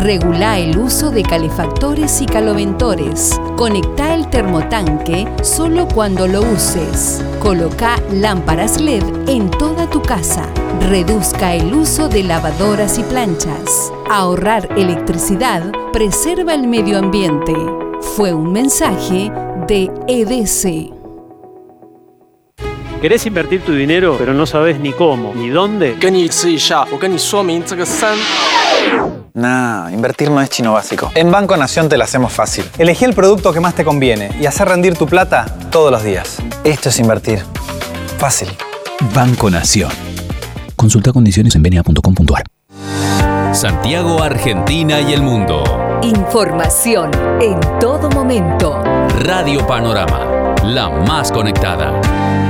Regula el uso de calefactores y caloventores. Conecta el termotanque solo cuando lo uses. Coloca lámparas LED en toda tu casa. Reduzca el uso de lavadoras y planchas. Ahorrar electricidad preserva el medio ambiente. Fue un mensaje de EDC. ¿Querés invertir tu dinero, pero no sabes ni cómo, ni dónde? Nah, invertir no es chino básico. En Banco Nación te la hacemos fácil. Elegí el producto que más te conviene y hacer rendir tu plata todos los días. Esto es invertir. Fácil. Banco Nación. Consulta condiciones en bna.com.ar. Santiago, Argentina y el mundo. Información en todo momento. Radio Panorama, la más conectada.